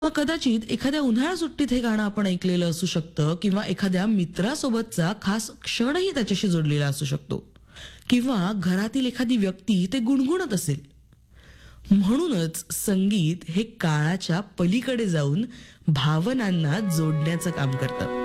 मग कदाचित एखाद्या उन्हाळा सुट्टीत हे गाणं आपण ऐकलेलं असू शकतं किंवा एखाद्या मित्रासोबतचा खास क्षणही त्याच्याशी जोडलेला असू शकतो किंवा घरातील एखादी व्यक्ती ते गुणगुणत असेल. म्हणूनच संगीत हे काळाच्या पलीकडे जाऊन भावनांना जोडण्याचं काम करतं.